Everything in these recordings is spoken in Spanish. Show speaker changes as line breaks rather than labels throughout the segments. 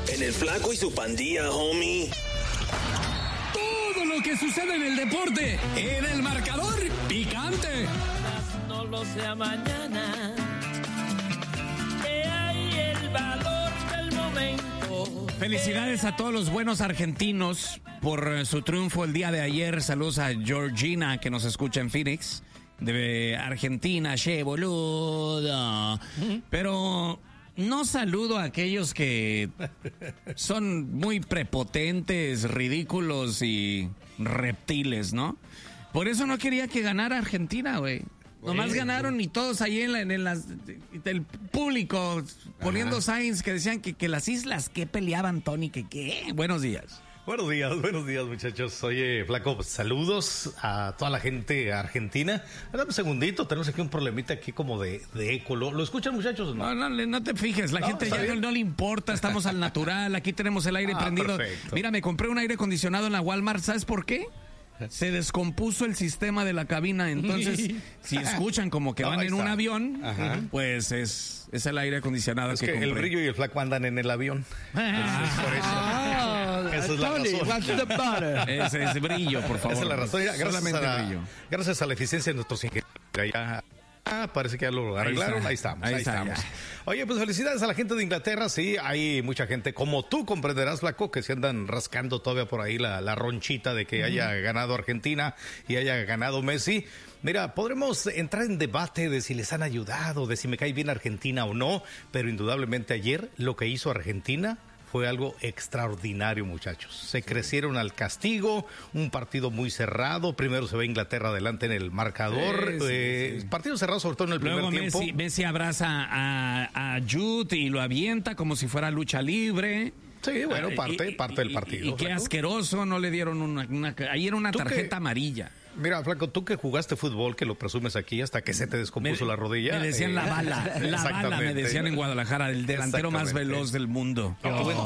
En el Flaco y su pandilla, homie.
Todo lo que sucede en el deporte, en el marcador picante.
No lo sea mañana, que hay el valor del momento.
Felicidades a todos los buenos argentinos por su triunfo el día de ayer. Saludos a Georgina, que nos escucha en Phoenix, de Argentina. Che, boludo. Pero no saludo a aquellos que son muy prepotentes, ridículos y reptiles, ¿no? Por eso no quería que ganara Argentina, güey. Nomás ganaron y todos ahí el público poniendo signs que decían que las islas que peleaban, Tony, que qué. Buenos días.
Buenos días, muchachos. Oye, Flaco, saludos a toda la gente argentina. Dame un segundito, tenemos aquí un problemita aquí como de eco. ¿Lo escuchan, muchachos?
No te fijes, la gente ya no le importa, estamos al natural, aquí tenemos el aire prendido.
Perfecto.
Mira, me compré un aire acondicionado en la Walmart, ¿sabes por qué? Se descompuso el sistema de la cabina, entonces si escuchan como que van en un avión, pues es el aire acondicionado
es
que
compré. El Brillo y el Flaco andan en el avión. Por eso. Esa es la razón.
Ese Brillo, por favor.
Esa es la razón.
Brillo.
Gracias a la eficiencia de nuestros ingenieros. Parece que ya lo arreglaron. Ahí estamos. Oye, pues felicidades a la gente de Inglaterra. Sí, hay mucha gente, como tú comprenderás, Flaco, que se andan rascando todavía por ahí la ronchita de que haya ganado Argentina y haya ganado Messi. Mira, podremos entrar en debate de si les han ayudado, de si me cae bien Argentina o no, pero indudablemente ayer lo que hizo Argentina fue algo extraordinario, muchachos. Se crecieron al castigo, un partido muy cerrado. Primero se ve Inglaterra adelante en el marcador. Sí. Partido cerrado, sobre todo en el primer tiempo.
Messi abraza a Jude y lo avienta como si fuera lucha libre.
Sí, bueno, parte del partido.
Y qué asqueroso, no le dieron ahí era una tarjeta amarilla.
Mira, Flaco, tú que jugaste fútbol, que lo presumes aquí hasta que se te descompuso la rodilla.
Me decían la bala, me decían en Guadalajara, el delantero más veloz del mundo.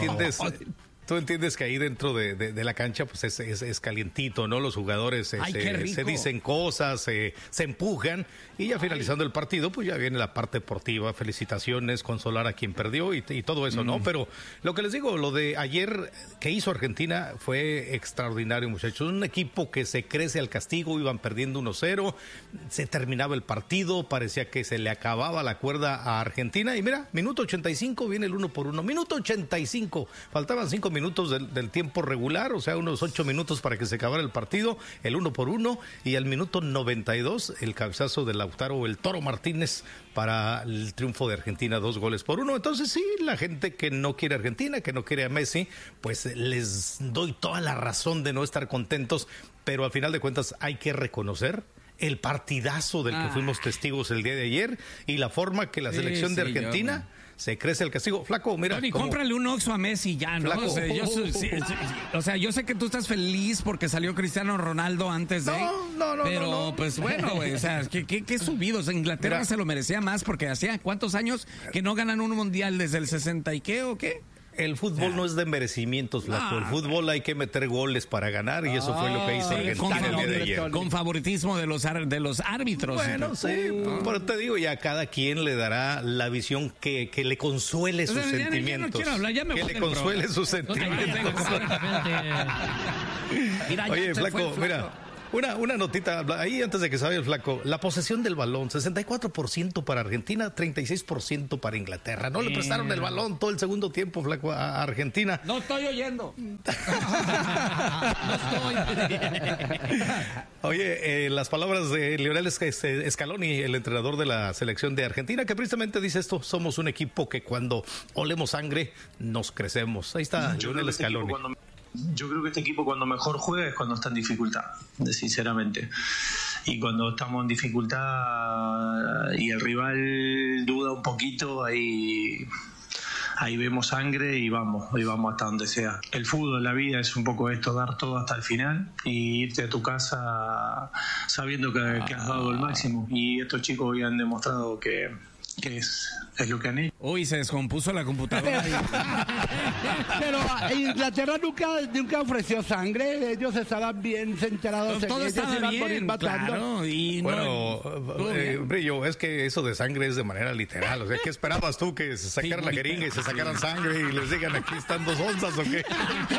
Tú entiendes que ahí dentro de la cancha pues es calientito, ¿no? Los jugadores se dicen cosas, se empujan y ya finalizando el partido pues ya viene la parte deportiva, felicitaciones, consolar a quien perdió y todo eso, ¿no? Pero lo que les digo, lo de ayer que hizo Argentina fue extraordinario, muchachos. Un equipo que se crece al castigo, iban perdiendo 1-0, se terminaba el partido, parecía que se le acababa la cuerda a Argentina y mira, minuto 85 viene el 1-1, minuto 85, faltaban 5 minutos del tiempo regular, o sea, unos 8 minutos para que se acabara el partido, el 1-1, y al minuto 92, el cabezazo de Lautaro, el Toro Martínez, para el triunfo de Argentina, 2-1. Entonces, sí, la gente que no quiere a Argentina, que no quiere a Messi, pues les doy toda la razón de no estar contentos, pero al final de cuentas hay que reconocer el partidazo del que fuimos testigos el día de ayer y la forma que la selección de Argentina se crece el castigo. Flaco, mira.
Tony, cómprale un Oxxo a Messi ya, ¿no? O sea, yo sé que tú estás feliz porque salió Cristiano Ronaldo antes de.
No.
Pero, pues bueno, güey, o sea, ¿qué subidos? Inglaterra se lo merecía más porque hacía ¿cuántos años que no ganan un mundial desde el 60 y qué o qué?
El fútbol no es de merecimientos, Flaco. El fútbol hay que meter goles para ganar y eso fue lo que hizo Argentina el día de ayer.
Con favoritismo de los árbitros.
Bueno, sí, pero te digo, ya cada quien le dará la visión que le consuele sus sentimientos.
Ya no quiero hablar, ya me
que le consuele sus sentimientos. Oye, Flaco, mira. Una notita ahí antes de que se vaya el Flaco. La posesión del balón, 64% para Argentina, 36% para Inglaterra. No le prestaron el balón todo el segundo tiempo, Flaco, a Argentina.
No estoy oyendo.
Oye, las palabras de Lionel Scaloni, el entrenador de la selección de Argentina, que precisamente dice esto: somos un equipo que cuando olemos sangre nos crecemos. Ahí está Lionel Scaloni.
Yo creo que este equipo cuando mejor juega es cuando está en dificultad, sinceramente. Y cuando estamos en dificultad y el rival duda un poquito, ahí vemos sangre y vamos hasta donde sea. El fútbol, la vida es un poco esto, dar todo hasta el final y irte a tu casa sabiendo que has dado el máximo. Y estos chicos hoy han demostrado que que es lo que han hecho.
Uy, se descompuso la computadora.
Pero Inglaterra nunca ofreció sangre. Ellos estaban bien centrados
todo
en ellos.
Estaba bien, claro. Y
bueno, Brillo, es que eso de sangre es de manera literal. O sea, ¿qué esperabas tú? ¿Que se sacaran la jeringa y se sacaran sangre y les digan aquí están 2 onzas o qué?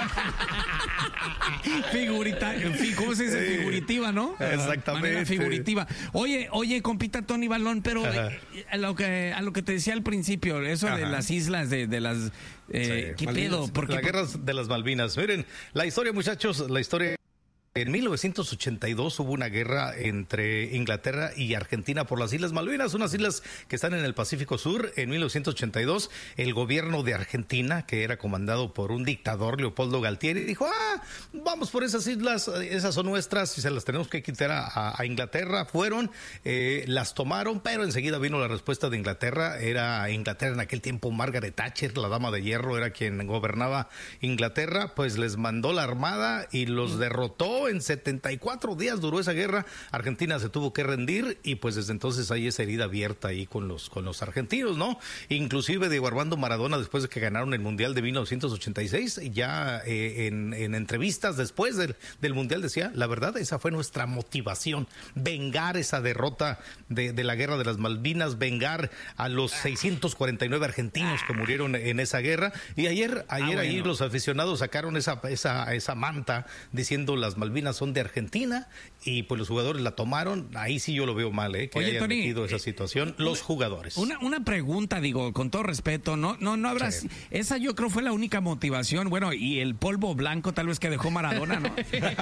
¿Cómo se dice? Figurativa, ¿no?
Exactamente.
Figurativa. Oye, compita Tony Balón, pero a lo que te decía al principio, eso de las islas, de las... ¿qué pedo?
Porque la guerra de las Malvinas. Miren, la historia, muchachos, en 1982 hubo una guerra entre Inglaterra y Argentina por las Islas Malvinas, unas islas que están en el Pacífico Sur. En 1982, el gobierno de Argentina, que era comandado por un dictador, Leopoldo Galtieri, dijo, vamos por esas islas, esas son nuestras y se las tenemos que quitar a Inglaterra. Fueron, las tomaron, pero enseguida vino la respuesta de Inglaterra. Era Inglaterra en aquel tiempo, Margaret Thatcher, la dama de hierro, era quien gobernaba Inglaterra, pues les mandó la armada y los derrotó. En 74 días duró esa guerra. Argentina se tuvo que rendir y pues desde entonces hay esa herida abierta ahí con los argentinos, ¿no? Inclusive Diego Armando Maradona, después de que ganaron el Mundial de 1986, ya en entrevistas después del Mundial decía, la verdad, esa fue nuestra motivación, vengar esa derrota de la guerra de las Malvinas, vengar a los 649 argentinos que murieron en esa guerra. Y ayer ahí los aficionados sacaron esa manta diciendo las Malvinas son de Argentina y pues los jugadores la tomaron. Ahí sí yo lo veo mal, que hayan metido esa situación los jugadores.
Una pregunta, digo, con todo respeto, no habrá... Sí. Esa yo creo fue la única motivación, bueno, y el polvo blanco tal vez que dejó Maradona, ¿no?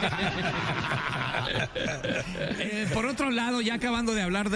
Por otro lado, ya acabando de hablar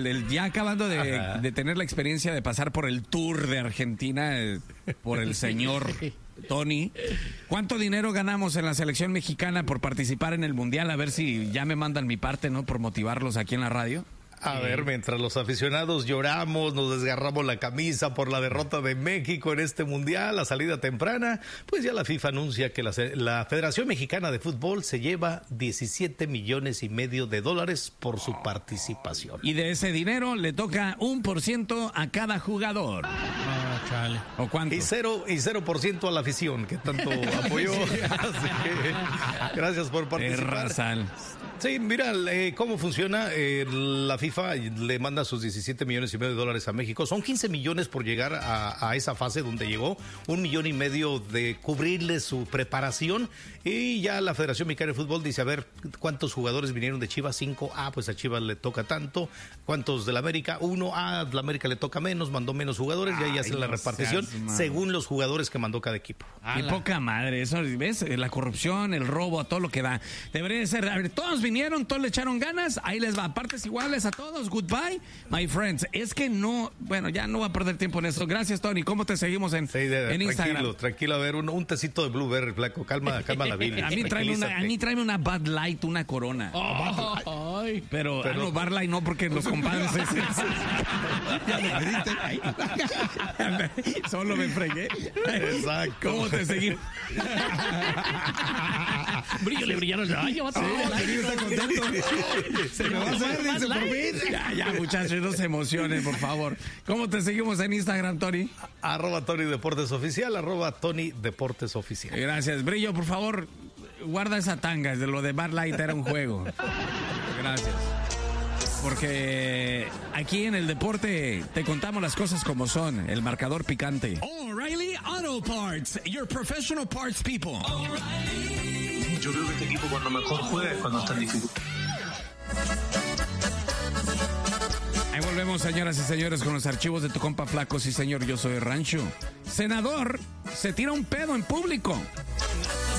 de tener la experiencia de pasar por el tour de Argentina, por el señor Tony, ¿cuánto dinero ganamos en la selección mexicana por participar en el Mundial? A ver si ya me mandan mi parte, ¿no? Por motivarlos aquí en la radio.
A ver, mientras los aficionados lloramos, nos desgarramos la camisa por la derrota de México en este Mundial, la salida temprana, pues ya la FIFA anuncia que la Federación Mexicana de Fútbol se lleva $17.5 millones de dólares por su participación.
Y de ese dinero le toca 1% a cada jugador.
Chale.
¿O cuánto?
Y 0% a la afición, que tanto apoyó. Así que, gracias por participar. Sí, mira cómo funciona. La FIFA le manda sus $17.5 millones a México. Son 15 millones por llegar a esa fase donde llegó. $1.5 millones de cubrirle su preparación. Y ya la Federación Mexicana de Fútbol dice, a ver, ¿cuántos jugadores vinieron de Chivas? 5. Pues a Chivas le toca tanto. ¿Cuántos de la América? 1. La América le toca menos, mandó menos jugadores. Y ahí hacen la repartición según los jugadores que mandó cada equipo.
Qué poca madre. Eso, ¿ves? La corrupción, el robo, a todo lo que da. Debería ser, a ver, todos vinieron, todos le echaron ganas, ahí les va, partes iguales a todos, goodbye, my friends. Es que no, bueno, ya no voy a perder tiempo en esto. Gracias, Tony. ¿Cómo te seguimos en Instagram?
Tranquilo, a ver, un tecito de Blueberry, flaco, calma la vida.
A mí tráeme una Bud Light, una Corona. Pero no, Bud Light no, porque los compadres ya lo pediste. Solo me fregué.
Exacto.
¿Cómo te seguimos?
Brillo, le brillaron los rayos.
Está contento. Se me va a hacer, dice, por fin. Ya, muchachos, no se emocionen, por favor. ¿Cómo te seguimos en Instagram, Tony?
@Tony Deportes Oficial, @Tony Deportes Oficial.
Gracias. Brillo, por favor, guarda esa tanga. De lo de Bud Light era un juego. Gracias. Porque aquí en el deporte te contamos las cosas como son. El marcador picante.
O'Reilly Auto Parts, your professional parts people.
Yo creo que este equipo cuando mejor juega es cuando está en dificultad.
Ahí volvemos, señoras y señores, con los archivos de tu compa Flaco. Sí, señor, yo soy Rancho. Senador se tira un pedo en público.